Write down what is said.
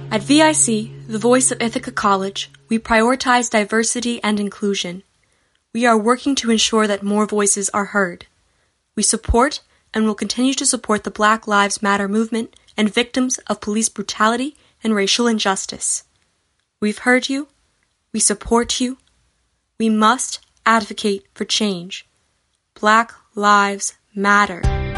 At VIC, the voice of Ithaca College, we prioritize diversity and inclusion. We are working to ensure that more voices are heard. We support and will continue to support the Black Lives Matter movement and victims of police brutality and racial injustice. We've heard you. We support you. We must advocate for change. Black Lives Matter.